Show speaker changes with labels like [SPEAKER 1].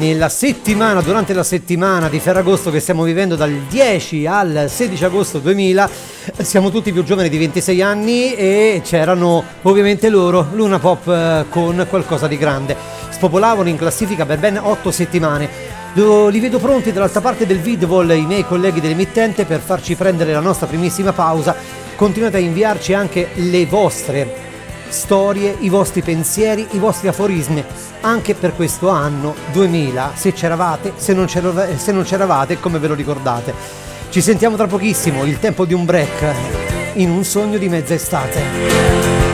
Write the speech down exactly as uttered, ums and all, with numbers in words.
[SPEAKER 1] nella settimana, durante la settimana di Ferragosto che stiamo vivendo dal dieci al sedici agosto duemila. Siamo tutti più giovani di ventisei anni e c'erano ovviamente loro, Luna Pop eh, con Qualcosa di grande. Spopolavano in classifica per ben otto settimane. Lo, li vedo pronti dall'altra parte del Vidvol i miei colleghi dell'emittente per farci prendere la nostra primissima pausa. Continuate a inviarci anche le vostre storie, i vostri pensieri, i vostri aforismi anche per questo anno duemila, se c'eravate, se non c'eravate, se non c'eravate, come ve lo ricordate. Ci sentiamo tra pochissimo, il tempo di un break in un sogno di mezza estate.